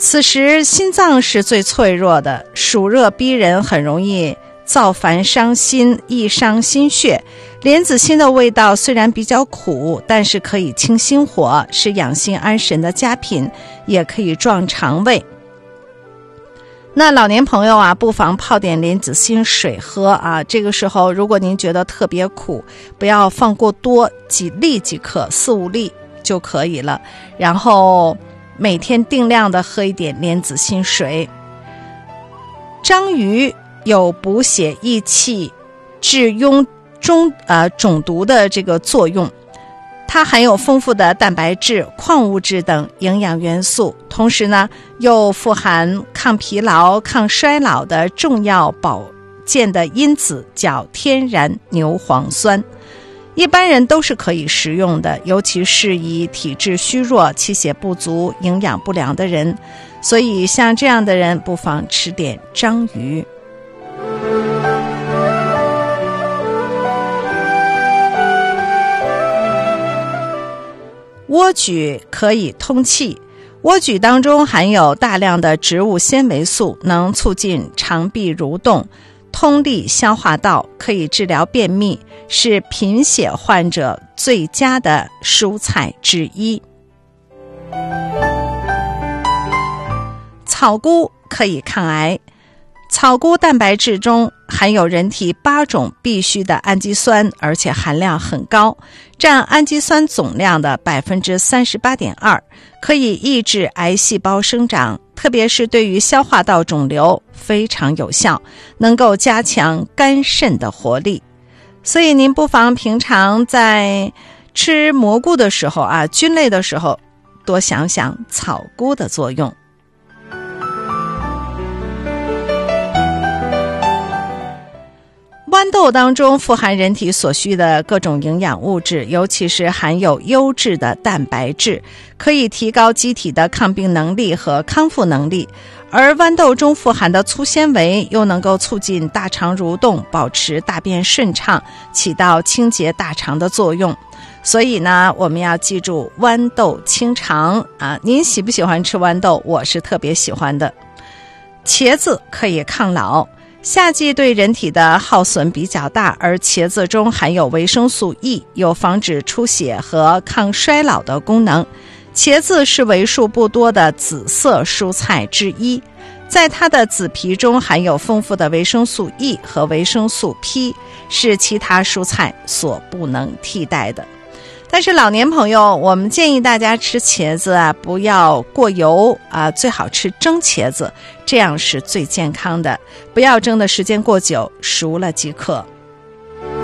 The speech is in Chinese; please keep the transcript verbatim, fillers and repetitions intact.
此时心脏是最脆弱的，暑热逼人，很容易造烦伤心，易伤心血。莲子心的味道虽然比较苦，但是可以清心火，是养心安神的佳品，也可以壮肠胃。那老年朋友啊，不妨泡点莲子心水喝啊。这个时候如果您觉得特别苦，不要放过多，几粒即可，四五粒就可以了。然后每天定量的喝一点莲子心水。章鱼有补血益气、治痈中呃肿毒的这个作用，它含有丰富的蛋白质、矿物质等营养元素，同时呢又富含抗疲劳、抗衰老的重要保健的因子，叫天然牛磺酸。一般人都是可以食用的，尤其适宜体质虚弱、气血不足、营养不良的人，所以像这样的人不妨吃点章鱼。莴苣可以通气，莴苣当中含有大量的植物纤维素，能促进肠壁蠕动，通利消化道，可以治疗便秘，是贫血患者最佳的蔬菜之一。草菇可以抗癌，草菇蛋白质中含有人体八种必需的氨基酸，而且含量很高，占氨基酸总量的 百分之三十八点二， 可以抑制癌细胞生长，特别是对于消化道肿瘤非常有效，能够加强肝肾的活力。所以您不妨平常在吃蘑菇的时候啊，菌类的时候，多想想草菇的作用。豌豆当中富含人体所需的各种营养物质，尤其是含有优质的蛋白质，可以提高机体的抗病能力和康复能力。而豌豆中富含的粗纤维又能够促进大肠蠕动，保持大便顺畅，起到清洁大肠的作用。所以呢，我们要记住豌豆清肠啊！您喜不喜欢吃豌豆？我是特别喜欢的。茄子可以抗老，夏季对人体的耗损比较大，而茄子中含有维生素 E， 有防止出血和抗衰老的功能。茄子是为数不多的紫色蔬菜之一，在它的紫皮中含有丰富的维生素 E 和维生素 P， 是其他蔬菜所不能替代的。但是老年朋友，我们建议大家吃茄子啊，不要过油啊，最好吃蒸茄子，这样是最健康的，不要蒸的时间过久，熟了即可。